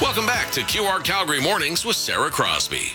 Welcome back to QR Calgary Mornings with Sarah Crosby.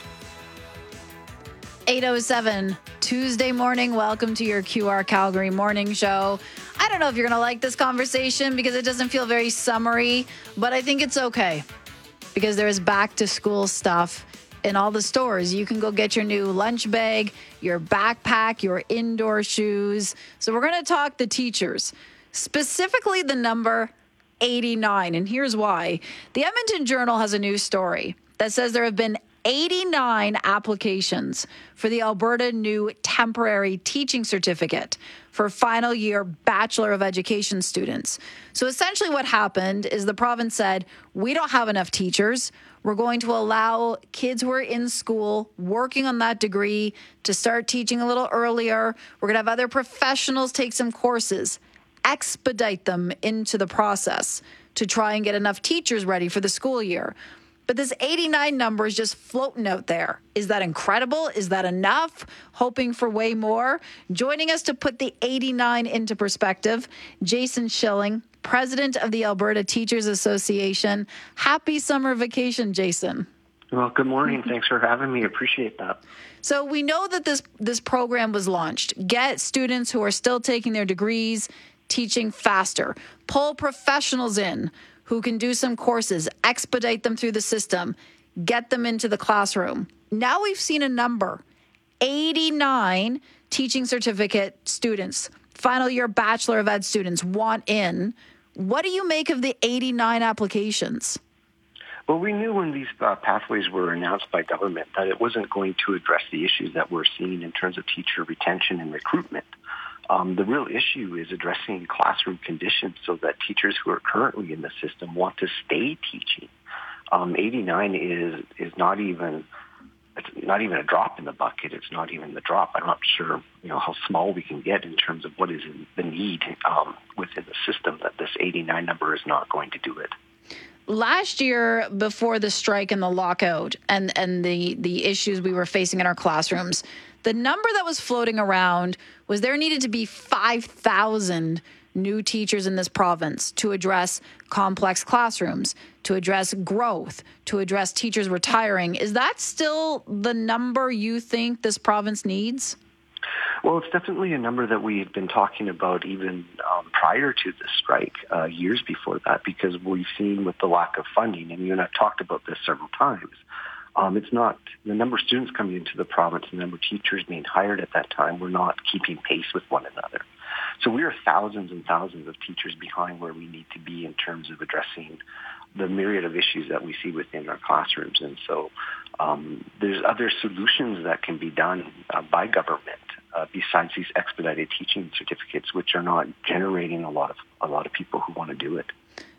8:07 Tuesday morning. Welcome to your QR Calgary morning show. I don't know if you're going to like this conversation because it doesn't feel very summery, but I think it's okay because there is back to school stuff in all the stores. You can go get your new lunch bag, your backpack, your indoor shoes. So we're going to talk the teachers, specifically the number 89. And here's why. The Edmonton Journal has a news story that says there have been 89 applications for the Alberta new temporary teaching certificate for final year Bachelor of Education students. So essentially what happened is the province said, we don't have enough teachers. We're going to allow kids who are in school working on that degree to start teaching a little earlier. We're going to have other professionals take some courses, expedite them into the process to try and get enough teachers ready for the school year. But this 89 number is just floating out there. Is that incredible? Is that enough? Hoping for way more? Joining us to put the 89 into perspective, Jason Schilling, president of the Alberta Teachers Association. Happy summer vacation, Jason. Well, good morning. Thanks for having me. Appreciate that. So we know that this program was launched. Get students who are still taking their degrees teaching faster. Pull professionals in who can do some courses, expedite them through the system, get them into the classroom. Now we've seen a number, 89 teaching certificate students, final year Bachelor of Ed students want in. What do you make of the 89 applications? Well, we knew when these pathways were announced by government that it wasn't going to address the issues that we're seeing in terms of teacher retention and recruitment. The real issue is addressing classroom conditions so that teachers who are currently in the system want to stay teaching. 89 is not even a drop in the bucket. It's not even the drop. I'm not sure how small we can get in terms of what is the need within the system that this 89 number is not going to do it. Last year, before the strike and the lockout and the issues we were facing in our classrooms, the number that was floating around was there needed to be 5,000 new teachers in this province to address complex classrooms, to address growth, to address teachers retiring. Is that still the number you think this province needs? Well, it's definitely a number that we had been talking about even prior to the strike, years before that, because we've seen with the lack of funding, and you and I've talked about this several times, it's not the number of students coming into the province, the number of teachers being hired at that time, we're not keeping pace with one another. So we are thousands and thousands of teachers behind where we need to be in terms of addressing the myriad of issues that we see within our classrooms. And so there's other solutions that can be done by government besides these expedited teaching certificates, which are not generating a lot of people who want to do it.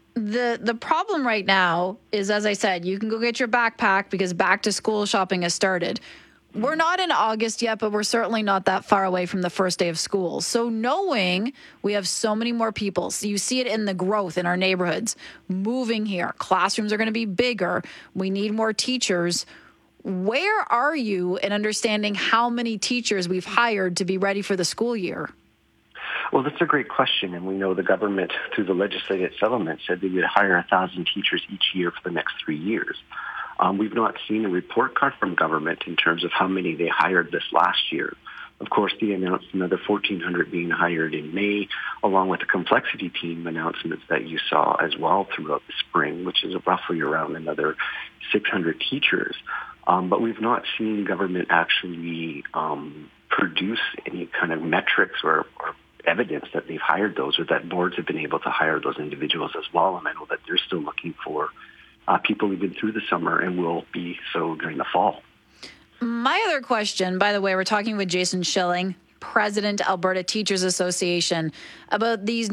The problem right now is, as I said, you can go get your backpack because back to school shopping has started. We're not in August yet, but we're certainly not that far away from the first day of school. So knowing we have so many more people, so you see it in the growth in our neighborhoods, moving here, classrooms are going to be bigger, we need more teachers. Where are you in understanding how many teachers we've hired to be ready for the school year? Well, that's a great question, and we know the government, through the legislative settlement, said they would hire 1,000 teachers each year for the next 3 years. We've not seen a report card from government in terms of how many they hired this last year. Of course, they announced another 1,400 being hired in May, along with the complexity team announcements that you saw as well throughout the spring, which is roughly around another 600 teachers. But we've not seen government actually produce any kind of metrics or evidence that they've hired those, or that boards have been able to hire those individuals as well. And I know that they're still looking for people who've been through the summer and will be so during the fall. My other question, by the way, we're talking with Jason Schilling, President, Alberta Teachers Association, about these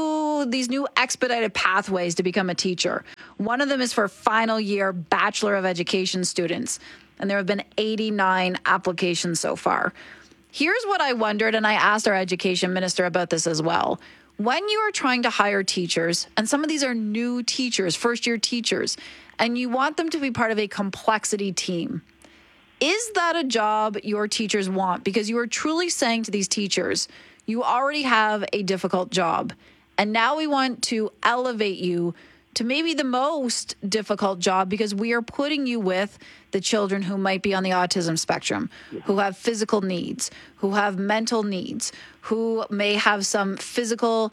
new expedited pathways to become a teacher. One of them is for final year Bachelor of Education students, and there have been 89 applications so far. Here's what I wondered, and I asked our education minister about this as well. When you are trying to hire teachers, and some of these are new teachers, first-year teachers, and you want them to be part of a complexity team, is that a job your teachers want? Because you are truly saying to these teachers, you already have a difficult job, and now we want to elevate you to maybe the most difficult job, because we are putting you with the children who might be on the autism spectrum, who have physical needs, who have mental needs, who may have some physical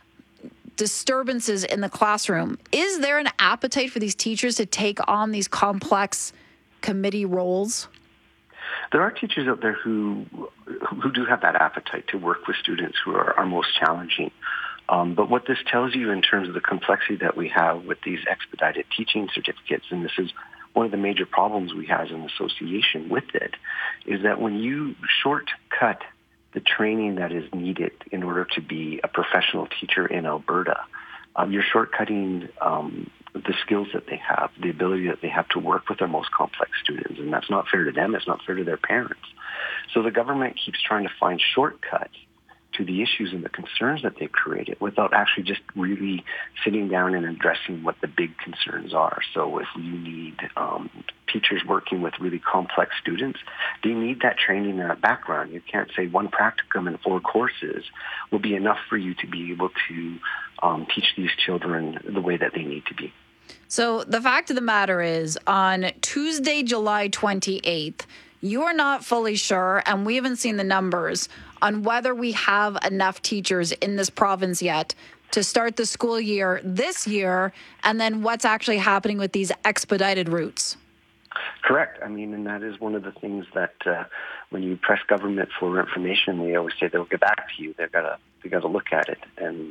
disturbances in the classroom. Is there an appetite for these teachers to take on these complex committee roles? There are teachers out there who do have that appetite to work with students who are most challenging. But what this tells you in terms of the complexity that we have with these expedited teaching certificates, and this is one of the major problems we have as an association with it, is that when you shortcut the training that is needed in order to be a professional teacher in Alberta, you're shortcutting the skills that they have, the ability that they have to work with their most complex students. And that's not fair to them. It's not fair to their parents. So the government keeps trying to find shortcuts to the issues and the concerns that they've created without actually just really sitting down and addressing what the big concerns are. So if you need teachers working with really complex students, they need that training and that background. You can't say one practicum and 4 courses will be enough for you to be able to teach these children the way that they need to be. So the fact of the matter is, on Tuesday, July 28th, you are not fully sure, and we haven't seen the numbers on whether we have enough teachers in this province yet to start the school year this year, and then what's actually happening with these expedited routes. Correct. I mean, and that is one of the things that when you press government for information, they always say they'll get back to you. They got to look at it. And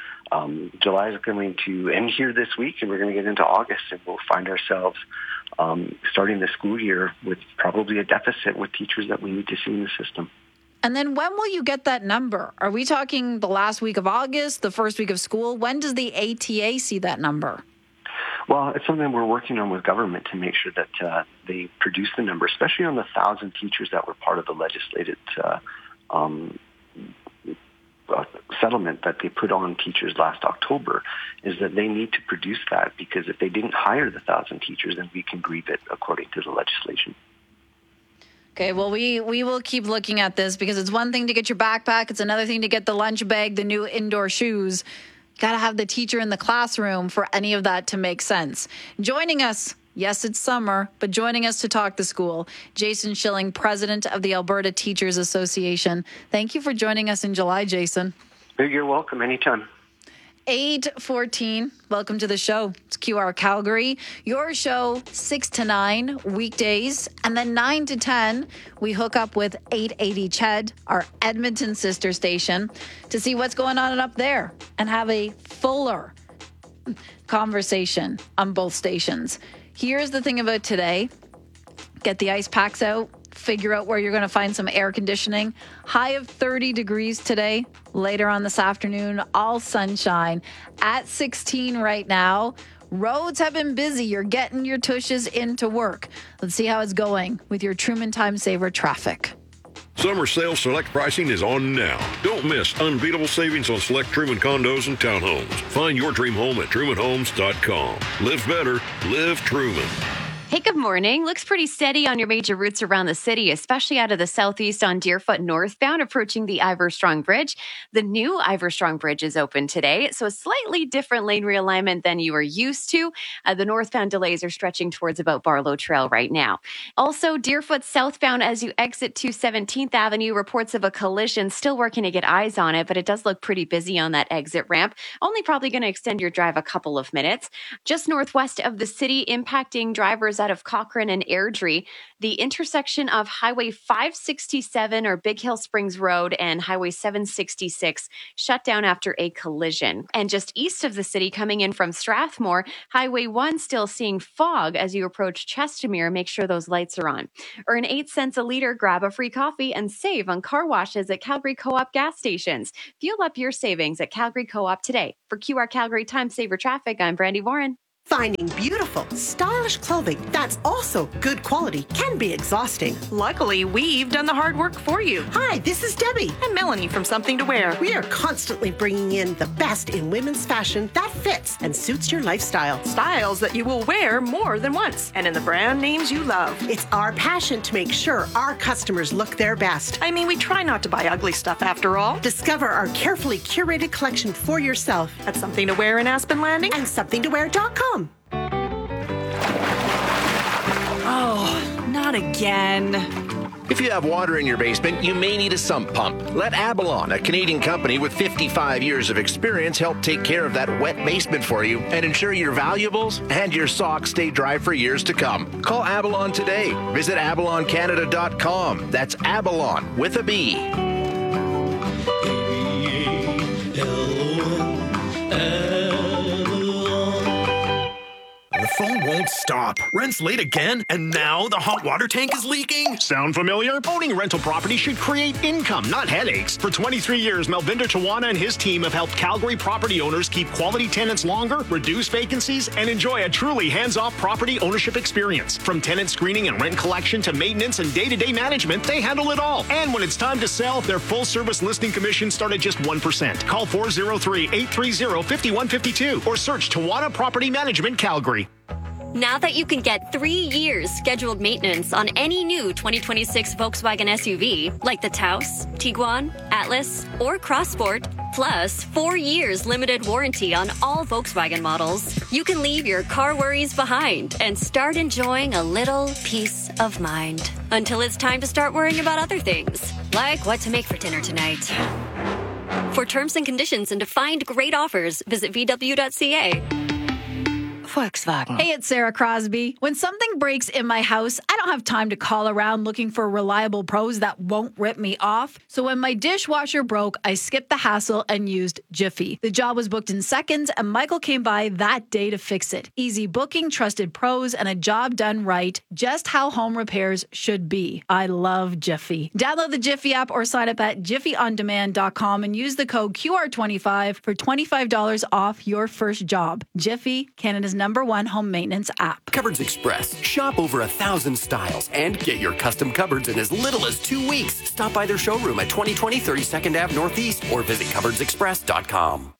July is going to end here this week, and we're going to get into August, and we'll find ourselves starting the school year with probably a deficit with teachers that we need to see in the system. And then when will you get that number? Are we talking the last week of August, the first week of school? When does the ATA see that number? Well, it's something we're working on with government to make sure that they produce the number, especially on the 1,000 teachers that were part of the legislated settlement that they put on teachers last October, is that they need to produce that, because if they didn't hire the 1,000 teachers, then we can grieve it according to the legislation. Okay, well, we will keep looking at this, because it's one thing to get your backpack. It's another thing to get the lunch bag, the new indoor shoes. Got to have the teacher in the classroom for any of that to make sense. Joining us, yes, it's summer, but joining us to talk the school, Jason Schilling, president of the Alberta Teachers Association. Thank you for joining us in July, Jason. You're welcome. Anytime. 8:14. Welcome to the show. It's QR Calgary. Your show 6 to 9 weekdays, and then 9 to 10 we hook up with 880 CHED, our Edmonton sister station, to see what's going on up there and have a fuller conversation on both stations. Here's the thing about today. Get the ice packs out. Figure out where you're going to find some air conditioning. High of 30 degrees today. Later on this afternoon, all sunshine. At 16 right now. Roads have been busy. You're getting your tushes into work. Let's see how it's going with your Truman Time Saver traffic. Summer sale select pricing is on now. Don't miss unbeatable savings on select Truman condos and townhomes. Find your dream home at trumanhomes.com. Live better. Live Truman. Hey, good morning. Looks pretty steady on your major routes around the city, especially out of the southeast on Deerfoot northbound, approaching the Ivor Strong Bridge. The new Ivor Strong Bridge is open today, so a slightly different lane realignment than you are used to. The northbound delays are stretching towards about Barlow Trail right now. Also, Deerfoot southbound as you exit to 17th Avenue, reports of a collision. Still working to get eyes on it, but it does look pretty busy on that exit ramp. Only probably going to extend your drive a couple of minutes. Just northwest of the city, impacting drivers out of Cochrane and Airdrie, the intersection of Highway 567 or Big Hill Springs Road and Highway 766 shut down after a collision. And just east of the city, coming in from Strathmore, Highway 1 still seeing fog as you approach Chestermere. Make sure those lights are on. Earn 8 cents a liter, grab a free coffee, and save on car washes at Calgary Co-op gas stations. Fuel up your savings at Calgary Co-op today. For QR Calgary Time Saver Traffic, I'm Brandy Warren. Finding beautiful, stylish clothing that's also good quality can be exhausting. Luckily, we've done the hard work for you. Hi, this is Debbie. And Melanie from Something to Wear. We are constantly bringing in the best in women's fashion that fits and suits your lifestyle. Styles that you will wear more than once. And in the brand names you love. It's our passion to make sure our customers look their best. I mean, we try not to buy ugly stuff after all. Discover our carefully curated collection for yourself at Something to Wear in Aspen Landing and somethingtowear.com. Oh, not again. If you have water in your basement, you may need a sump pump. Let Abalon, a Canadian company with 55 years of experience, help take care of that wet basement for you and ensure your valuables and your socks stay dry for years to come. Call Abalon today. Visit abaloncanada.com. That's Abalon with a B. The phone won't stop. Rent's late again, and now the hot water tank is leaking. Sound familiar? Owning rental property should create income, not headaches. For 23 years, Melvinder Tawana and his team have helped Calgary property owners keep quality tenants longer, reduce vacancies, and enjoy a truly hands-off property ownership experience. From tenant screening and rent collection to maintenance and day-to-day management, they handle it all. And when it's time to sell, their full-service listing commission start at just 1%. Call 403-830-5152 or search Tawana Property Management Calgary. Now that you can get 3 years scheduled maintenance on any new 2026 Volkswagen SUV, like the Taos, Tiguan, Atlas, or Crossport, plus 4 years limited warranty on all Volkswagen models, you can leave your car worries behind and start enjoying a little peace of mind. Until it's time to start worrying about other things, like what to make for dinner tonight. For terms and conditions and to find great offers, visit VW.ca. Volkswagen. Hey, it's Sarah Crosby. When something breaks in my house, I don't have time to call around looking for reliable pros that won't rip me off. So when my dishwasher broke, I skipped the hassle and used Jiffy. The job was booked in seconds, and Michael came by that day to fix it. Easy booking, trusted pros, and a job done right, just how home repairs should be. I love Jiffy. Download the Jiffy app or sign up at jiffyondemand.com and use the code QR25 for $25 off your first job. Jiffy, Canada's #1 home maintenance app. Cupboards Express. Shop over 1,000 styles and get your custom cupboards in as little as 2 weeks. Stop by their showroom at 2020 32nd Ave Northeast or visit cupboardsexpress.com.